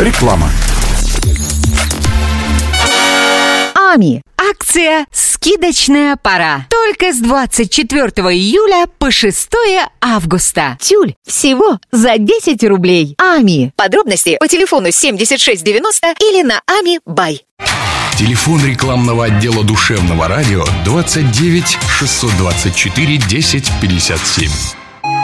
Реклама. АМИ. Акция «Скидочная пора». Только с 24 июля по 6 августа. Тюль всего за 10 рублей. АМИ. Подробности по телефону 7690 или на АМИ Бай. Телефон рекламного отдела душевного радио 29 624 10 57.